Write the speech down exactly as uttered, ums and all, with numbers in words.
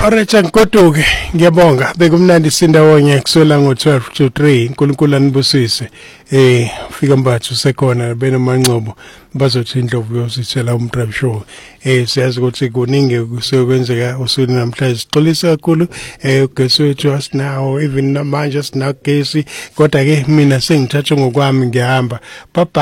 Alright ngikoduke ngiyabonga bekumnandi sindawonye kusela ngo twelve to three uNkulunkulu anibusise eh ufika mbathu sekhona benomangcobo bazothi indlovu yosithela umdrive show eh siyazi ukuthi kuningi kusekwenzeka usuku namhlanje sixolisa kakhulu eh ugesi wethu asinawo even manje sinagesi kodwa ke mina sengithatha ngokwami ngiyahamba.